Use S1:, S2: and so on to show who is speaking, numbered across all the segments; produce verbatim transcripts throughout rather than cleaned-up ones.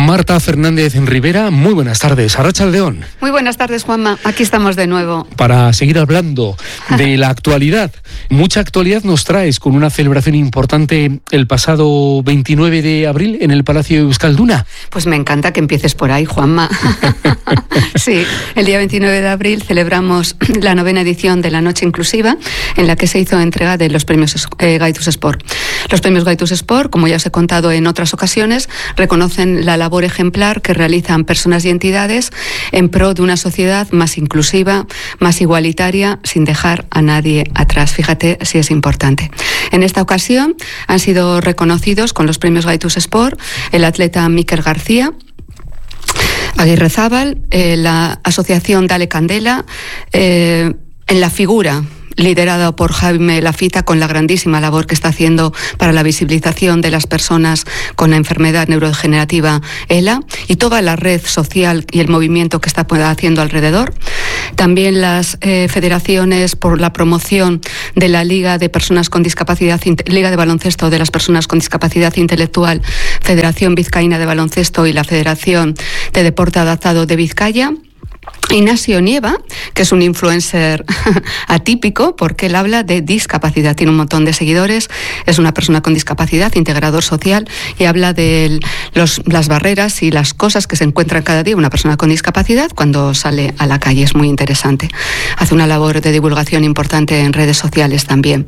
S1: Marta Fernández Rivera, muy buenas tardes. Arratsaldeon.
S2: Muy buenas tardes, Juanma. Aquí estamos de nuevo.
S1: Para seguir hablando de la actualidad. Mucha actualidad nos traes con una celebración importante el pasado veintinueve de abril en el Palacio de Euskalduna.
S2: Pues me encanta que empieces por ahí, Juanma. Sí, el día veintinueve de abril celebramos la novena edición de la Noche Inclusiva, en la que se hizo entrega de los premios eh, Gaitus Sport. Los premios Gaitus Sport, como ya os he contado en otras ocasiones, reconocen la labor ejemplar que realizan personas y entidades en pro de una sociedad más inclusiva, más igualitaria, sin dejar a nadie atrás. Fíjate si es importante. En esta ocasión han sido reconocidos con los premios Gaitus Sport el atleta Mikel García, Aguirre Zábal, eh, la asociación Dale Candela, eh, en la figura liderada por Jaime Lafita, con la grandísima labor que está haciendo para la visibilización de las personas con la enfermedad neurodegenerativa E L A, y toda la red social y el movimiento que está haciendo alrededor. También las eh, federaciones por la promoción de la Liga de Personas con Discapacidad, Liga de Baloncesto de las Personas con Discapacidad Intelectual, Federación Vizcaína de Baloncesto y la Federación de Deporte Adaptado de Vizcaya. Ignacio Nieva, que es un influencer atípico porque él habla de discapacidad, tiene un montón de seguidores, es una persona con discapacidad, integrador social, y habla de los, las barreras y las cosas que se encuentra cada día una persona con discapacidad cuando sale a la calle. Es muy interesante. Hace una labor de divulgación importante en redes sociales también.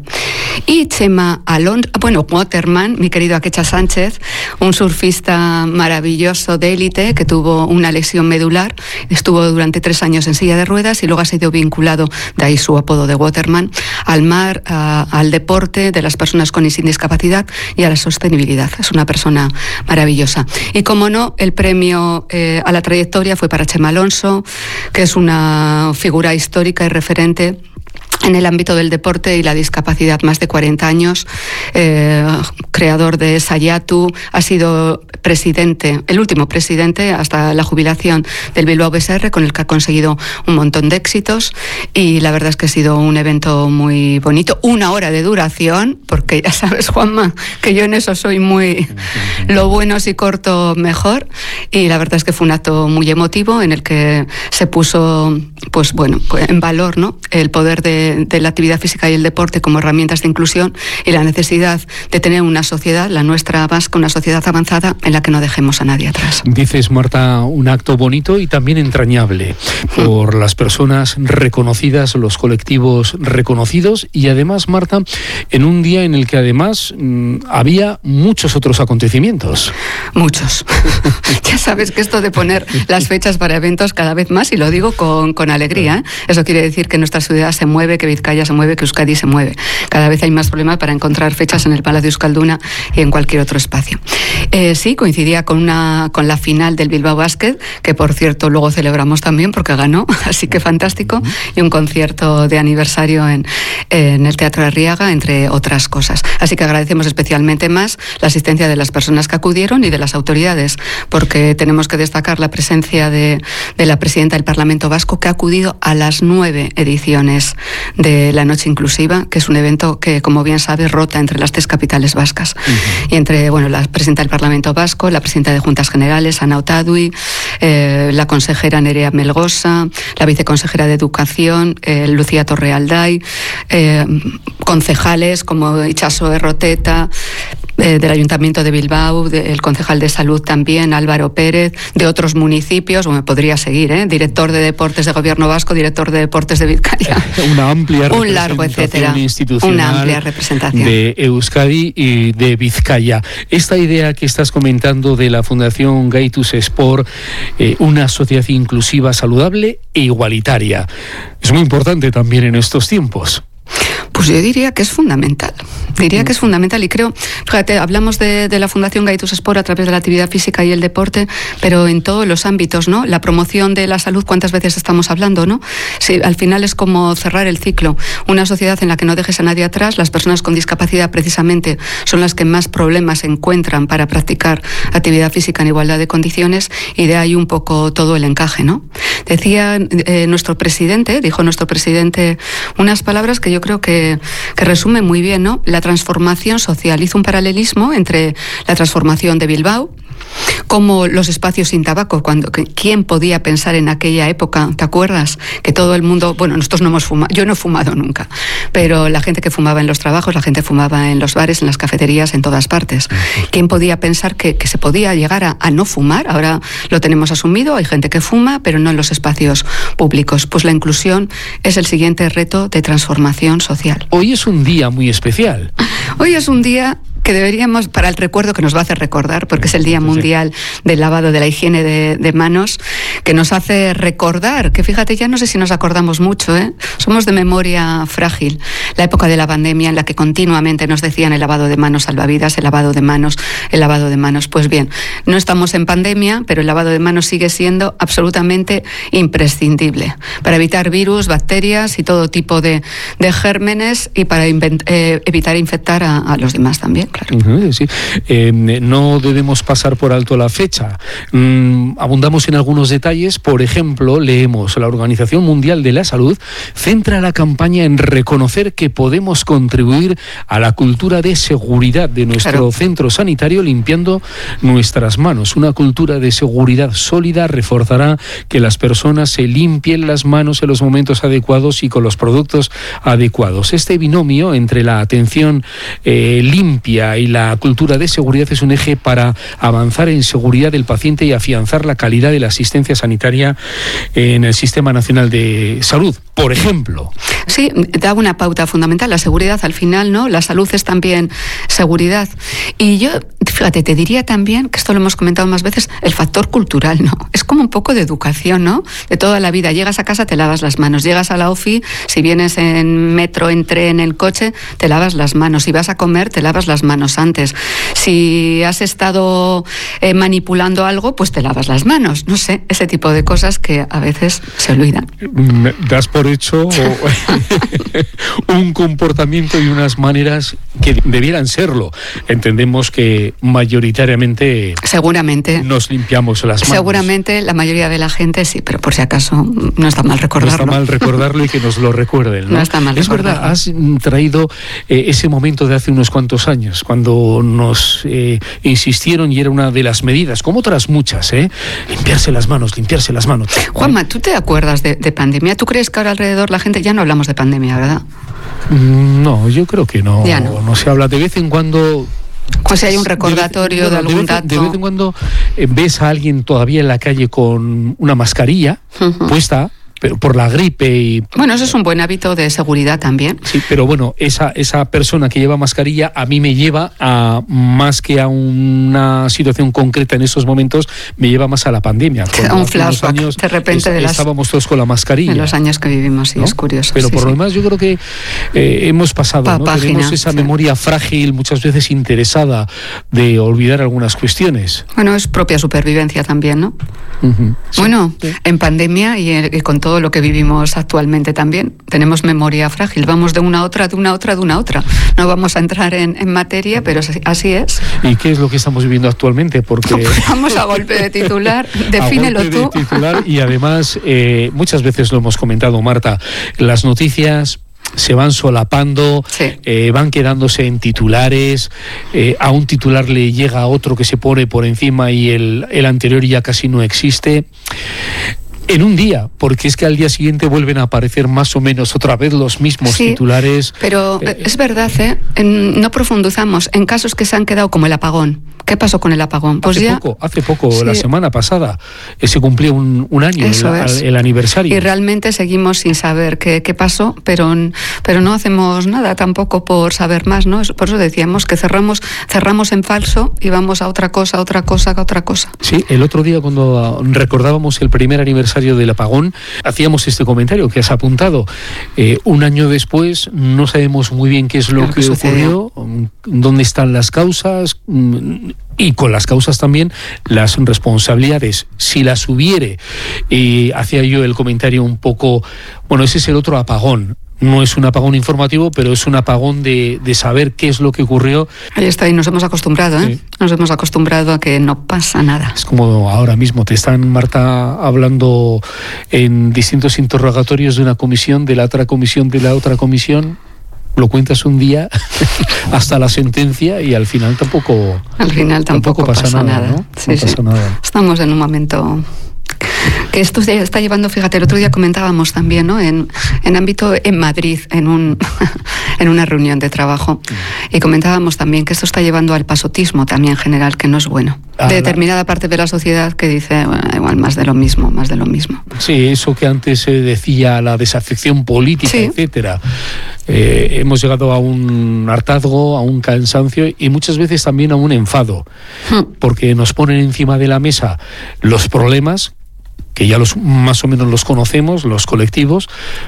S2: Y Chema Alonso, bueno, Waterman, mi querido Akecha Sánchez, un surfista maravilloso de élite que tuvo una lesión medular, estuvo durante tres años en silla de ruedas y luego ha sido vinculado, de ahí su apodo de Waterman, al mar, a, al deporte de las personas con y sin discapacidad y a la sostenibilidad. Es una persona maravillosa. Y como no, el premio eh, a la trayectoria fue para Chema Alonso, que es una figura histórica y referente en el ámbito del deporte y la discapacidad, más de cuarenta años, eh, creador de Sayatu, ha sido presidente, el último presidente hasta la jubilación del Bilbao B S R, con el que ha conseguido un montón de éxitos, y la verdad es que ha sido un evento muy bonito, una hora de duración, porque ya sabes, Juanma, que yo en eso soy muy, lo bueno si corto mejor, y la verdad es que fue un acto muy emotivo en el que se puso, pues bueno, pues en valor, ¿no?, el poder de de la actividad física y el deporte como herramientas de inclusión y la necesidad de tener una sociedad, la nuestra vasca, una sociedad avanzada en la que no dejemos a nadie atrás.
S1: Dices, Marta, un acto bonito y también entrañable por las personas reconocidas, los colectivos reconocidos, y además, Marta, en un día en el que además mmm, había muchos otros acontecimientos.
S2: Muchos. Ya sabes que esto de poner las fechas para eventos cada vez más, y lo digo con, con alegría, ¿eh? Eso quiere decir que nuestra ciudad se mueve, que Vizcaya se mueve, que Euskadi se mueve. Cada vez hay más problemas para encontrar fechas en el Palacio de Euskalduna y en cualquier otro espacio. Eh, sí, coincidía con una con la final del Bilbao Basket, que por cierto luego celebramos también porque ganó, así que fantástico, y un concierto de aniversario en, en el Teatro Arriaga, entre otras cosas. Así que agradecemos especialmente más la asistencia de las personas que acudieron y de las autoridades, porque tenemos que destacar la presencia de, de la presidenta del Parlamento Vasco, que ha acudido a las nueve ediciones de la Noche Inclusiva, que es un evento que, como bien sabes, rota entre las tres capitales vascas. Uh-huh. Y entre, bueno, la presidenta del Parlamento Vasco, la presidenta de Juntas Generales, Ana Otadui, eh, la consejera Nerea Melgosa, la viceconsejera de Educación, eh, Lucía Torrealday, eh, concejales como Itxaso Erroteta, eh, del Ayuntamiento de Bilbao, de, el concejal de Salud también, Álvaro Pérez, de otros municipios, o me podría seguir, ¿eh? Director de Deportes de Gobierno Vasco, director de Deportes de Vizcaya.
S1: Una amplia representación
S2: un largo, etcétera.
S1: institucional
S2: Una amplia representación
S1: de Euskadi y de Vizcaya. Esta idea que estás comentando de la Fundación Gaitus Sport, eh, una sociedad inclusiva, saludable e igualitaria, es muy importante también en estos tiempos.
S2: Pues yo diría que es fundamental, diría que es fundamental y creo, fíjate, hablamos de, de la Fundación Gaitus Sport a través de la actividad física y el deporte, pero en todos los ámbitos, ¿no? La promoción de la salud, ¿cuántas veces estamos hablando, no? Sí, al final es como cerrar el ciclo, una sociedad en la que no dejes a nadie atrás. Las personas con discapacidad precisamente son las que más problemas encuentran para practicar actividad física en igualdad de condiciones, y de ahí un poco todo el encaje, ¿no? Decía eh, nuestro presidente, dijo nuestro presidente unas palabras que yo creo que, que resumen muy bien, ¿no? La transformación social. Hizo un paralelismo entre la transformación de Bilbao como los espacios sin tabaco, cuando ¿quién podía pensar en aquella época? ¿Te acuerdas? Que todo el mundo, bueno, nosotros no hemos fumado, yo no he fumado nunca, pero la gente que fumaba en los trabajos, la gente fumaba en los bares, en las cafeterías, en todas partes. ¿Quién podía pensar que, que se podía llegar a, a no fumar? Ahora lo tenemos asumido, hay gente que fuma, pero no en los espacios públicos. Pues la inclusión es el siguiente reto de transformación social.
S1: Hoy es un día muy especial.
S2: Hoy es un día que deberíamos, para el recuerdo que nos va a hacer recordar, porque es el Día Mundial del Lavado, de la Higiene de, de Manos, que nos hace recordar, que fíjate, ya no sé si nos acordamos mucho, ¿eh? Somos de memoria frágil. La época de la pandemia en la que continuamente nos decían el lavado de manos salvavidas, el lavado de manos, el lavado de manos. Pues bien, no estamos en pandemia, pero el lavado de manos sigue siendo absolutamente imprescindible para evitar virus, bacterias y todo tipo de, de gérmenes y para invent, eh, evitar infectar a, a los demás también. Claro.
S1: Sí. Eh, no debemos pasar por alto la fecha. Mm, abundamos en algunos detalles. Por ejemplo, leemos: la Organización Mundial de la Salud centra la campaña en reconocer que podemos contribuir a la cultura de seguridad de nuestro claro. centro sanitario limpiando nuestras manos. Una cultura de seguridad sólida reforzará que las personas se limpien las manos en los momentos adecuados y con los productos adecuados. Este binomio entre la atención eh, limpia y la cultura de seguridad es un eje para avanzar en seguridad del paciente y afianzar la calidad de la asistencia sanitaria en el Sistema Nacional de Salud, por ejemplo.
S2: Sí, da una pauta fundamental. La seguridad, al final, ¿no? La salud es también seguridad. Y yo, fíjate, te diría también, que esto lo hemos comentado más veces, el factor cultural, ¿no? Es como un poco de educación, ¿no? De toda la vida. Llegas a casa, te lavas las manos. Llegas a la ofi, si vienes en metro, en tren, en coche, te lavas las manos. Si vas a comer, te lavas las manos antes. Si has estado eh, manipulando algo, pues te lavas las manos. No sé, ese tipo de cosas que a veces se olvidan.
S1: Das por hecho un comportamiento y unas maneras que debieran serlo. Entendemos que mayoritariamente
S2: seguramente
S1: nos limpiamos las manos.
S2: Seguramente la mayoría de la gente sí, pero por si acaso no está mal recordarlo.
S1: No está mal recordarlo y que nos lo recuerden, ¿no?
S2: No está mal
S1: es
S2: recordarlo.
S1: Verdad, has traído eh, ese momento de hace unos cuantos años, cuando nos eh, insistieron y era una de las medidas, como otras muchas, ¿eh? Limpiarse las manos, limpiarse las manos.
S2: Juanma, ¿tú te acuerdas de, de pandemia? ¿Tú crees que ahora alrededor la gente, ya no hablamos de pandemia, verdad?
S1: No, yo creo que no.
S2: Ya no.
S1: No se habla de vez en cuando.
S2: Pues si hay un recordatorio de, vez, de, de algún
S1: de vez,
S2: dato.
S1: De vez en cuando eh, ves a alguien todavía en la calle con una mascarilla uh-huh. puesta, pero por la gripe y...
S2: Bueno, eso es un buen hábito de seguridad también.
S1: Sí, pero bueno, esa, esa persona que lleva mascarilla a mí me lleva a, más que a una situación concreta en esos momentos, me lleva más a la pandemia.
S2: A un flashback, años, de repente,
S1: es,
S2: de las...
S1: Estábamos todos con la mascarilla.
S2: En los años que vivimos, sí, ¿no? Es curioso.
S1: Pero
S2: sí,
S1: por
S2: sí.
S1: lo demás yo creo que eh, hemos pasado,
S2: pa,
S1: ¿no?
S2: Página,
S1: Tenemos esa
S2: sí.
S1: memoria frágil, muchas veces interesada, de olvidar algunas cuestiones.
S2: Bueno, es propia supervivencia también, ¿no?
S1: Uh-huh. Sí,
S2: bueno,
S1: sí.
S2: En pandemia y, y con todo lo que vivimos actualmente también, tenemos memoria frágil, vamos de una a otra, de una a otra, de una a otra. No vamos a entrar en, en materia, pero así es.
S1: ¿Y qué es lo que estamos viviendo actualmente? Porque
S2: pues vamos a golpe de titular, defínelo
S1: a golpe
S2: tú.
S1: De titular, y además, eh, muchas veces lo hemos comentado, Marta, las noticias se van solapando,
S2: sí.
S1: eh, van quedándose en titulares, eh, a un titular le llega a otro que se pone por encima y el, el anterior ya casi no existe. En un día, porque es que al día siguiente vuelven a aparecer más o menos otra vez los mismos
S2: sí,
S1: titulares.
S2: Pero eh, es verdad, ¿eh? En, no profundizamos en casos que se han quedado como el apagón. ¿Qué pasó con el apagón? Pues
S1: hace
S2: ya...
S1: poco, hace poco,
S2: sí.
S1: la semana pasada, se cumplió un, un año,
S2: Eso
S1: el,
S2: es.
S1: el aniversario.
S2: Y realmente seguimos sin saber qué, qué pasó, pero, pero no hacemos nada tampoco por saber más, ¿no? Por eso decíamos que cerramos, cerramos en falso y vamos a otra cosa, otra cosa, a otra cosa.
S1: Sí, el otro día cuando recordábamos el primer aniversario del apagón, hacíamos este comentario que has apuntado. Eh, un año después no sabemos muy bien qué es lo
S2: claro
S1: que,
S2: que
S1: ocurrió, dónde están las causas, y con las causas también las responsabilidades, si las hubiere. Eh, hacía yo el comentario un poco, bueno, ese es el otro apagón. No es un apagón informativo, pero es un apagón de, de saber qué es lo que ocurrió.
S2: Ahí está, y nos hemos acostumbrado, ¿eh? Sí. Nos hemos acostumbrado a que no pasa nada.
S1: Es como ahora mismo, te están, Marta, hablando en distintos interrogatorios de una comisión, de la otra comisión, de la otra comisión. lo cuentas un día hasta la sentencia y al final tampoco
S2: al final tampoco, tampoco pasa, pasa nada,
S1: nada, ¿no?
S2: Sí,
S1: no
S2: sí.
S1: pasa nada.
S2: Estamos en un momento que esto se está llevando, fíjate, el otro día comentábamos también, ¿no? En, en ámbito en Madrid, en un en una reunión de trabajo, y comentábamos también que esto está llevando al pasotismo también en general, que no es bueno. Ah, de determinada la... parte de la sociedad que dice, bueno, igual más de lo mismo, más de lo mismo.
S1: Sí, eso que antes se decía, la desafección política, sí. etcétera. Eh, hemos llegado a un hartazgo, a un cansancio y muchas veces también a un enfado, hmm. porque nos ponen encima de la mesa los problemas, que ya los más o menos los conocemos, los colectivos,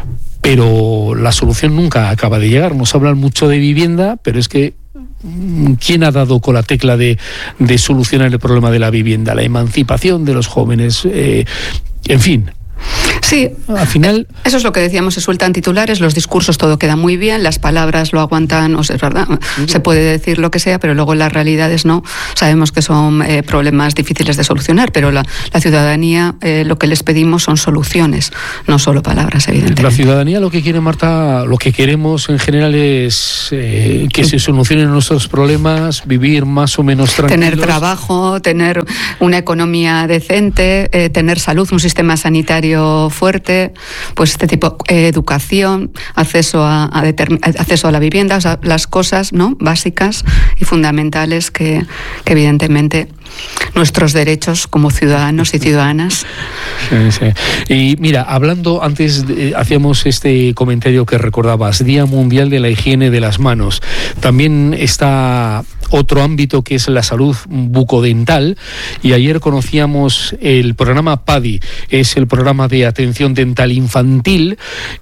S1: pero la solución nunca acaba de llegar. Nos hablan mucho de vivienda, pero es que ¿quién ha dado con la tecla de, de solucionar el problema de la vivienda? La emancipación de los jóvenes, eh, en fin.
S2: Sí,
S1: al final
S2: eso es lo que decíamos, se sueltan titulares, los discursos todo queda muy bien, las palabras lo aguantan, o sea, es verdad, se puede decir lo que sea, pero luego las realidades no. Sabemos que son eh, problemas difíciles de solucionar, pero la, la ciudadanía eh, lo que les pedimos son soluciones, no solo palabras, evidentemente.
S1: La ciudadanía lo que quiere, Marta, lo que queremos en general es eh, que se solucionen nuestros problemas, vivir más o menos tranquilos.
S2: Tener trabajo, tener una economía decente, eh, tener salud, un sistema sanitario fuerte, pues este tipo de eh, educación, acceso a, a determin, acceso a la vivienda, o sea, las cosas, ¿no?, básicas y fundamentales que, que evidentemente nuestros derechos como ciudadanos y ciudadanas.
S1: Sí, sí. Y mira, hablando antes, de, hacíamos este comentario que recordabas, Día Mundial de la Higiene de las Manos. También está otro ámbito que es la salud bucodental, y ayer conocíamos el programa PADI, es el programa de atención dental infantil,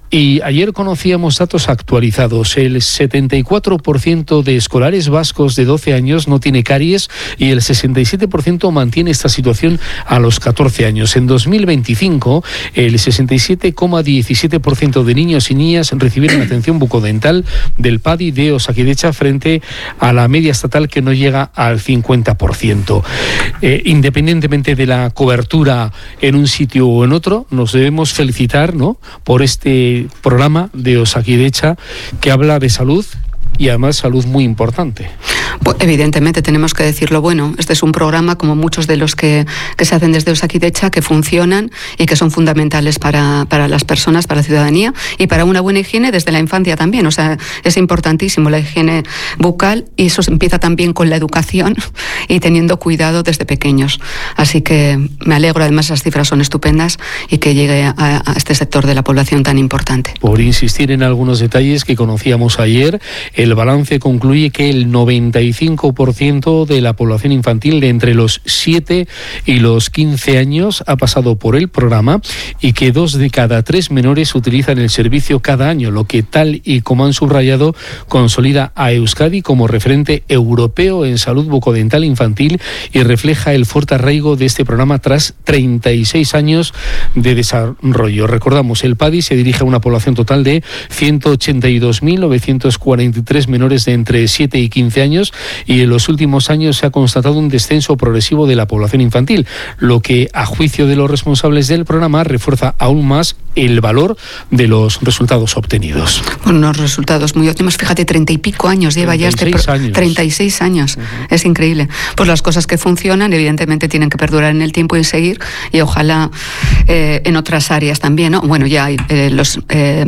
S1: y ayer conocíamos datos actualizados. El setenta y cuatro por ciento de escolares vascos de doce años no tiene caries y el sesenta y siete por ciento mantiene esta situación a los catorce años. En dos mil veinticinco, el sesenta y siete coma diecisiete por ciento de niños y niñas recibieron atención bucodental del PADI de Osakidetza frente a la media estatal, que no llega al cincuenta por ciento. Eh, independientemente de la cobertura en un sitio o en otro, nos debemos felicitar, ¿no?, por este programa de Osakidetza que habla de salud, y además salud muy importante.
S2: Pues evidentemente tenemos que decirlo bueno. Este es un programa, como muchos de los que, que se hacen desde Osakidetza, que funcionan y que son fundamentales para, para las personas, para la ciudadanía y para una buena higiene desde la infancia también. O sea, es importantísimo la higiene bucal, y eso empieza también con la educación y teniendo cuidado desde pequeños. Así que me alegro, además esas cifras son estupendas, y que llegue a, a este sector de la población tan importante.
S1: Por insistir en algunos detalles que conocíamos ayer, el balance concluye que el noventa y cinco por ciento de la población infantil de entre los siete y los quince años ha pasado por el programa, y que dos de cada tres menores utilizan el servicio cada año, lo que, tal y como han subrayado, consolida a Euskadi como referente europeo en salud bucodental infantil y refleja el fuerte arraigo de este programa tras treinta y seis años de desarrollo. Recordamos, el PADI se dirige a una población total de ciento ochenta y dos mil novecientos cuarenta y tres menores de entre siete y quince años, y en los últimos años se ha constatado un descenso progresivo de la población infantil, lo que, a juicio de los responsables del programa, refuerza aún más el valor de los resultados obtenidos.
S2: Bueno, unos resultados muy óptimos. Fíjate, treinta y pico años lleva ya este pro...
S1: años.
S2: treinta y seis años. Uh-huh. Es increíble. Pues las cosas que funcionan, evidentemente, tienen que perdurar en el tiempo y seguir, y ojalá eh, en otras áreas también, ¿no? Bueno, ya hay eh, los... Eh,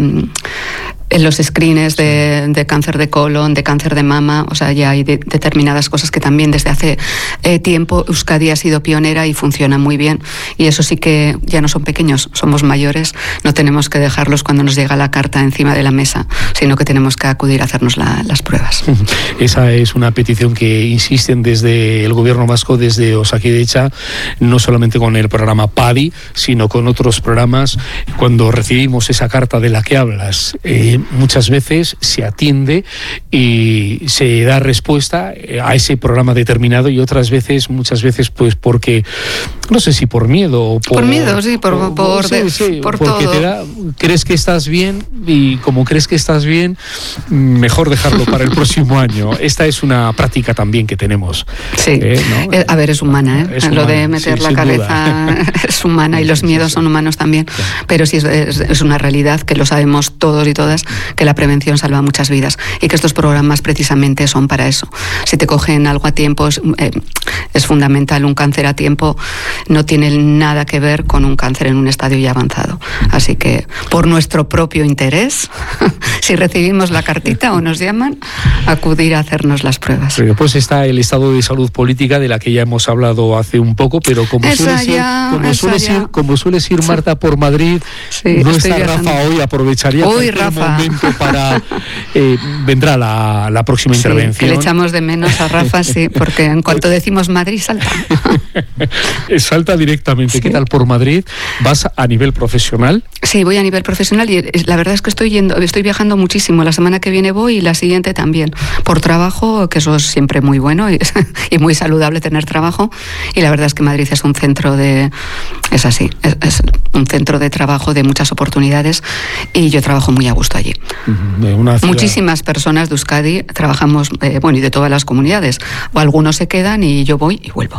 S2: en los screenes de, de cáncer de colon, de cáncer de mama, o sea, ya hay de, determinadas cosas que también desde hace eh, tiempo Euskadi ha sido pionera y funciona muy bien. Y eso sí que ya no son pequeños, somos mayores, no tenemos que dejarlos cuando nos llega la carta encima de la mesa, sino que tenemos que acudir a hacernos la, las pruebas.
S1: Esa es una petición que insisten desde el gobierno vasco, desde Osakidetza, no solamente con el programa PADI, sino con otros programas. Cuando recibimos esa carta de la que hablas, eh, muchas veces se atiende y se da respuesta a ese programa determinado, y otras veces, muchas veces, pues porque, no sé si por miedo o por...
S2: Por miedo, sí, por, por, por,
S1: sí, sí,
S2: por
S1: porque
S2: todo.
S1: Te da, crees que estás bien, y como crees que estás bien, mejor dejarlo para el próximo año. Esta es una práctica también que tenemos.
S2: Sí, eh, ¿no? A ver, es humana, ¿eh?
S1: Es
S2: Lo
S1: humana,
S2: de meter
S1: sí,
S2: la cabeza duda. Es humana, y los miedos sí, sí, sí. son humanos también, sí. Pero sí es, es, es una realidad que lo sabemos todos y todas, que la prevención salva muchas vidas y que estos programas precisamente son para eso. Si te cogen algo a tiempo, es, eh, es fundamental. Un cáncer a tiempo no tiene nada que ver con un cáncer en un estadio ya avanzado. Así que, por nuestro propio interés, si recibimos la cartita o nos llaman, acudir a hacernos las pruebas.
S1: Pero después está el estado de salud política, de la que ya hemos hablado hace un poco, pero como suele ser, como suele ser, como suele ser Marta por Madrid, sí, no está viajando. Rafa hoy, aprovecharía
S2: Uy,
S1: cualquier
S2: Rafa.
S1: momento para eh, vendrá la, la próxima
S2: sí,
S1: intervención.
S2: Que le echamos de menos a Rafa, sí, porque en cuanto decimos Madrid salta.
S1: Salta directamente. Sí. ¿Qué tal por Madrid? ¿Vas a nivel profesional?
S2: Sí, voy a nivel profesional y la verdad es que estoy yendo, estoy viajando muchísimo. La semana que viene voy y la siguiente también. Por trabajo, que eso es siempre muy bueno y, y muy saludable tener trabajo. Y la verdad es que Madrid es un centro de, es así, es, es un centro de trabajo de muchas oportunidades y yo trabajo muy a gusto allí.
S1: De una ciudad...
S2: Muchísimas personas de Euskadi trabajamos, eh, bueno, y de todas las comunidades. O algunos se quedan y yo voy y vuelvo.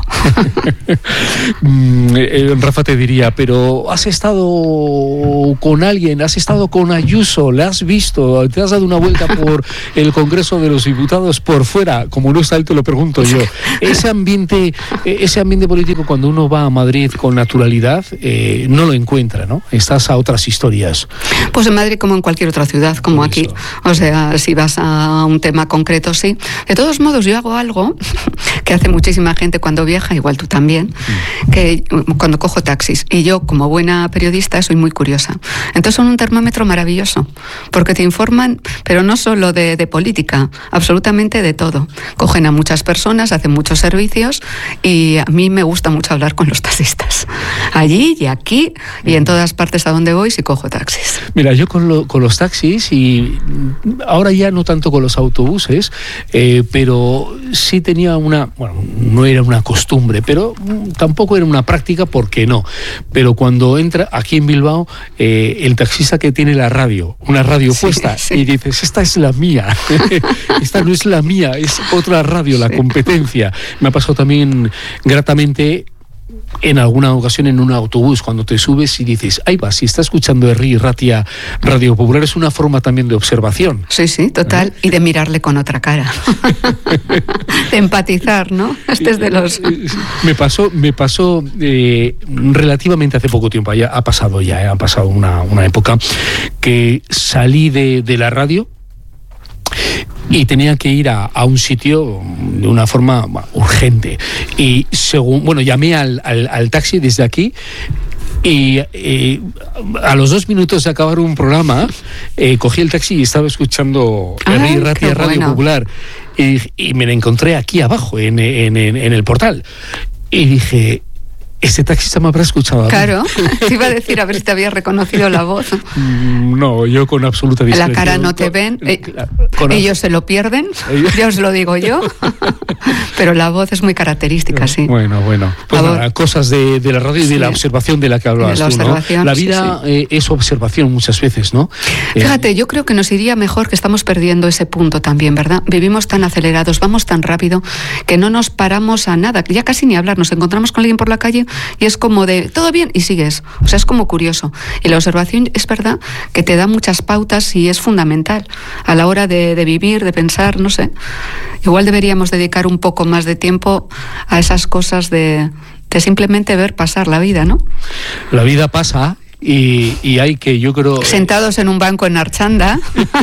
S1: Rafa te diría, pero has estado con alguien, has estado con Ayuso, le has visto, te has dado una vuelta por el Congreso de los Diputados por fuera, como no está él, te lo pregunto yo. Ese ambiente, ese ambiente político cuando uno va a Madrid con naturalidad, eh, no lo encuentra, ¿no? Estás a otras historias.
S2: Pues en Madrid como en cualquier otra ciudad, como por aquí. Eso. O sea, si vas a un tema concreto, sí. De todos modos, yo hago algo que hace muchísima gente cuando viaja, igual tú también, que cuando cojo taxis. Y yo, como buena periodista, soy muy curiosa. Entonces son un termómetro maravilloso, porque te informan, pero no solo de, de política, absolutamente de todo. Cogen a muchas personas, hacen muchos servicios y a mí me gusta mucho hablar con los taxistas. Allí y aquí y en todas partes a donde voy si cojo taxis.
S1: Mira, yo con, lo, con los taxis y ahora ya no tanto con los autobuses, eh, pero sí tenía una, bueno, no era una costumbre, pero tampoco era una práctica, ¿por qué no? Pero cuando entra aquí en Bilbao, eh, el taxista que tiene la radio, una radio sí, puesta, sí. y dices, esta es la mía, esta no es la mía, es otra radio, la sí. competencia. Me ha pasado también gratamente en alguna ocasión en un autobús, cuando te subes y dices, ahí va, si está escuchando Herri Ratia Radio Popular, es una forma también de observación.
S2: Sí, sí, total, ¿eh? Y de mirarle con otra cara. De empatizar, ¿no? Este es de los...
S1: Me pasó, me pasó eh, relativamente hace poco tiempo, ya ha pasado ya, eh, ha pasado una, una época, que salí de, de la radio y tenía que ir a, a un sitio de una forma bueno, urgente. Y según, bueno, llamé al, al, al taxi desde aquí y eh, a los dos minutos de acabar un programa eh, cogí el taxi y estaba escuchando Herri Ratia Radio bueno. Popular y, y me la encontré aquí abajo en, en, en, en el portal y dije... Este taxista me habrá escuchado a mí.
S2: Claro, te iba a decir a ver si te había reconocido la voz.
S1: No, yo con absoluta discreción.
S2: La cara no te ven, eh, con ellos se lo pierden, ya os lo digo yo, pero la voz es muy característica, sí.
S1: Bueno, bueno, pues nada, cosas de, de la radio y sí. de la observación de la que hablabas
S2: la
S1: tú, ¿no? La vida
S2: sí, sí.
S1: Eh, es observación muchas veces, ¿no?
S2: Fíjate, eh, yo creo que nos iría mejor, que estamos perdiendo ese punto también, ¿verdad? Vivimos tan acelerados, vamos tan rápido, que no nos paramos a nada, ya casi ni hablar, nos encontramos con alguien por la calle y es como de, todo bien, y sigues. O sea, es como curioso. Y la observación es verdad que te da muchas pautas y es fundamental a la hora de, de vivir, de pensar, no sé. Igual deberíamos dedicar un poco más de tiempo a esas cosas de, de simplemente ver pasar la vida, ¿no?
S1: La vida pasa... Y, y hay que, yo creo...
S2: Sentados en un banco en Archanda,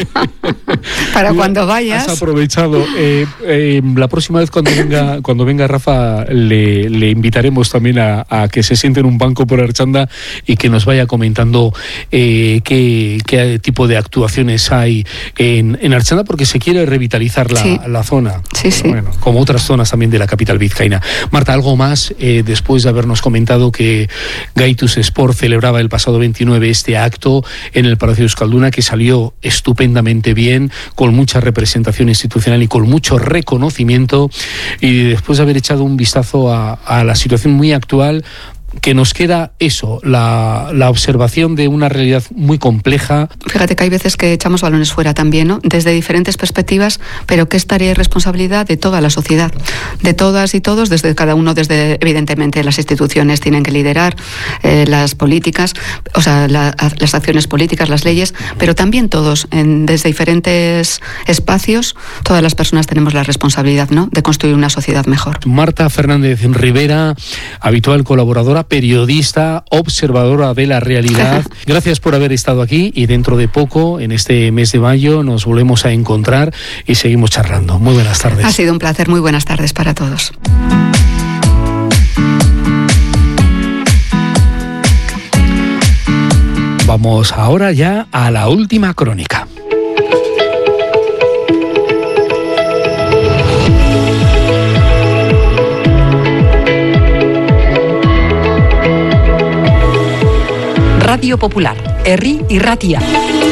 S2: para cuando vayas...
S1: Has aprovechado. Eh, eh, la próxima vez cuando venga cuando venga Rafa, le, le invitaremos también a, a que se siente en un banco por Archanda y que nos vaya comentando eh, qué, qué tipo de actuaciones hay en, en Archanda, porque se quiere revitalizar la, sí. la zona.
S2: Sí, sí.
S1: Bueno, como otras zonas también de la capital vizcaína. Marta, ¿algo más eh, después de habernos comentado que Gaitus Sport celebraba el pasado veintinueve este acto en el Palacio de Euskalduna, que salió estupendamente bien, con mucha representación institucional y con mucho reconocimiento, y después de haber echado un vistazo a, a la situación muy actual, que nos queda eso, la, la observación de una realidad muy compleja.
S2: Fíjate que hay veces que echamos balones fuera también, ¿no? Desde diferentes perspectivas, pero que es tarea y responsabilidad de toda la sociedad, de todas y todos, desde cada uno, desde evidentemente las instituciones tienen que liderar eh, las políticas, o sea, la, las acciones políticas, las leyes, pero también todos, en, desde diferentes espacios, todas las personas tenemos la responsabilidad, ¿no?, de construir una sociedad mejor.
S1: Marta Fernández Rivera, habitual colaboradora, periodista, observadora de la realidad. Gracias por haber estado aquí y dentro de poco, en este mes de mayo, nos volvemos a encontrar y seguimos charlando. Muy buenas tardes.
S2: Ha sido un placer. Muy buenas tardes para todos.
S1: Vamos ahora ya a la última crónica.
S3: Radio Popular, Herri y Ratia.